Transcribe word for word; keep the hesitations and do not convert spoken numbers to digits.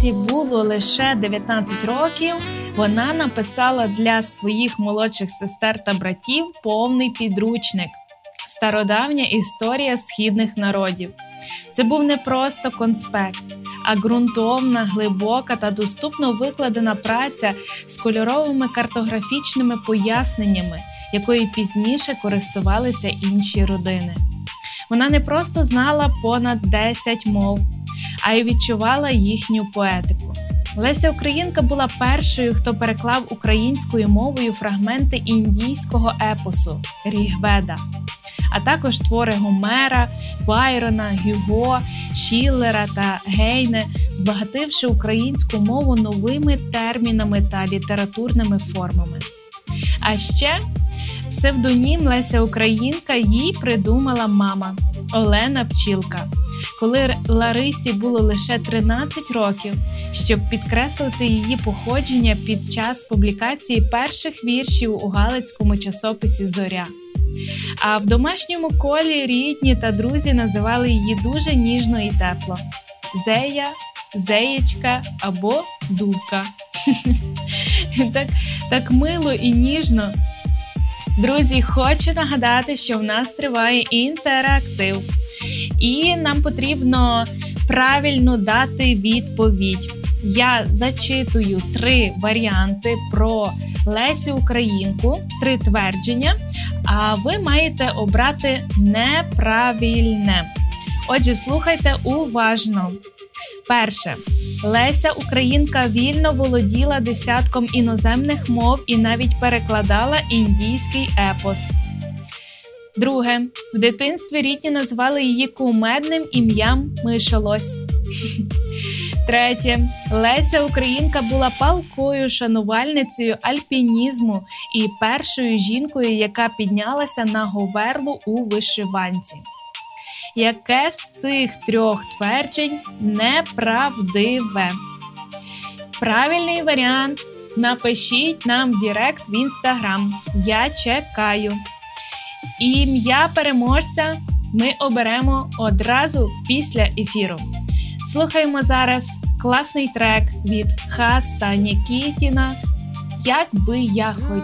Ларисі було лише дев'ятнадцять років, вона написала для своїх молодших сестер та братів повний підручник «Стародавня історія східних народів». Це був не просто конспект, а ґрунтовна, глибока та доступно викладена праця з кольоровими картографічними поясненнями, якою пізніше користувалися інші родини. Вона не просто знала понад десять мов, а й відчувала їхню поетику. Леся Українка була першою, хто переклав українською мовою фрагменти індійського епосу Рігведа, а також твори Гомера, Байрона, Гюго, Шіллера та Гейне, збагативши українську мову новими термінами та літературними формами. А ще псевдонім Леся Українка їй придумала мама Олена Пчілка, коли Ларисі було лише тринадцять років, щоб підкреслити її походження під час публікації перших віршів у галицькому часописі «Зоря». А в домашньому колі рідні та друзі називали її дуже ніжно і тепло – Зея, Зеєчка або Дувка. так, так мило і ніжно. Друзі, хочу нагадати, що в нас триває інтерактив. І нам потрібно правильно дати відповідь. Я зачитую три варіанти про Лесю Українку, три твердження, а ви маєте обрати неправильне. Отже, слухайте уважно. Перше. Леся Українка вільно володіла десятком іноземних мов і навіть перекладала індійський епос. Друге. В дитинстві рідні назвали її кумедним ім'ям Мишолось. Третє. Леся Українка була палкою шанувальницею альпінізму і першою жінкою, яка піднялася на говерлу у вишиванці. Яке з цих трьох тверджень неправдиве? Правильний варіант напишіть нам в Директ в Інстаграм. Я чекаю. Ім'я переможця ми оберемо одразу після ефіру. Слухаємо зараз класний трек від Хаста Нікітіна «Як би я хотів».